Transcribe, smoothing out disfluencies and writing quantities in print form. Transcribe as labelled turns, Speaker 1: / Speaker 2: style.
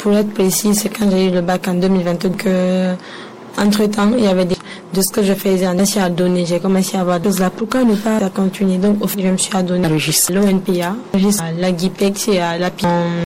Speaker 1: Pour être précis, c'est quand j'ai eu le bac en 2022 que, entre-temps, il y avait de ce que je faisais, on s'est adonné. J'ai commencé à avoir deux là. Pourquoi ne pas continuer? Donc, au fait, je me suis adonné à l'ONPA, à la GIPEX et à la